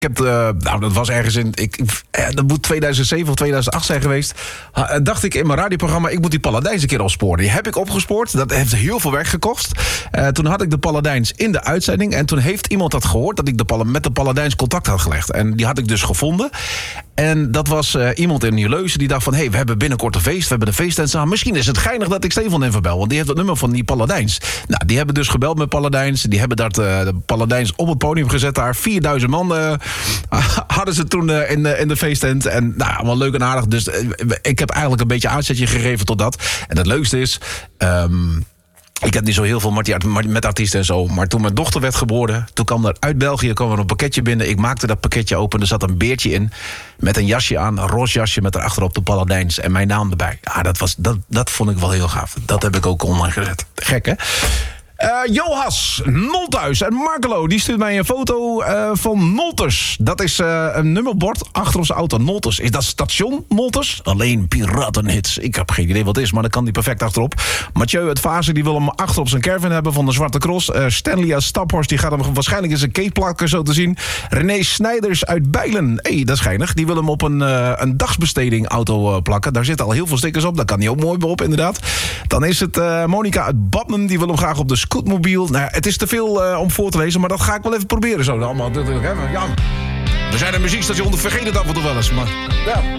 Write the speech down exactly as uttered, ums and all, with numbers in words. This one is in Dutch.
Ik heb, uh, nou, dat was ergens in, ik, eh, dat moet tweeduizend zeven of tweeduizend acht zijn geweest. Uh, dacht ik in mijn radioprogramma, ik moet die Paladijns een keer opsporen. Die heb ik opgespoord. Dat heeft heel veel werk gekost. Uh, toen had ik de Paladijns in de uitzending. En toen heeft iemand dat gehoord, dat ik de Pal- met de Paladijns contact had gelegd. En die had ik dus gevonden. En dat was uh, iemand in Nieuw-Leuzen die dacht van, hé, hey, we hebben binnenkort een feest. We hebben de feesttent staan. Misschien is het geinig dat ik Stefan even bel. Want die heeft het nummer van die Paladijns. Nou, die hebben dus gebeld met Paladijns. Die hebben dat, uh, de Paladijns op het podium gezet daar. vierduizend man uh, hadden ze toen uh, in, uh, in de feesttent. En nou, allemaal leuk en aardig. Dus uh, ik heb eigenlijk een beetje aanzetje gegeven tot dat. En het leukste is... Um, Ik heb niet zo heel veel met artiesten en zo. Maar toen mijn dochter werd geboren, toen kwam er uit België kwam er een pakketje binnen. Ik maakte dat pakketje open. Er zat een beertje in. Met een jasje aan, een roze jasje met erachterop de Paladijns. En mijn naam erbij. Ja, dat, was, dat, dat vond ik wel heel gaaf. Dat heb ik ook online gezet. Gek, hè? Uh, Johas, Nolthuis en Markelo, die stuurt mij een foto uh, van Nolters. Dat is uh, een nummerbord achter op zijn auto. Nolters, is dat station Nolters? Alleen piratenhits. Ik heb geen idee wat het is, maar dan kan die perfect achterop. Mathieu uit Vazen, die wil hem achter op zijn caravan hebben van de Zwarte Cross. Uh, Stanley uit Staphorst, die gaat hem waarschijnlijk in zijn cake plakken, zo te zien. René Snijders uit Bijlen, hé, hey, dat is geinig. Die wil hem op een, uh, een dagsbesteding auto uh, plakken. Daar zitten al heel veel stickers op, daar kan hij ook mooi op, inderdaad. Dan is het uh, Monica uit Badmen, die wil hem graag op de scootmobiel. Nou, het is te veel uh, om voor te lezen, maar dat ga ik wel even proberen zo. Allemaal, ja. We zijn een muziekstation, vergeet het af en toe wel eens. Maar, ja.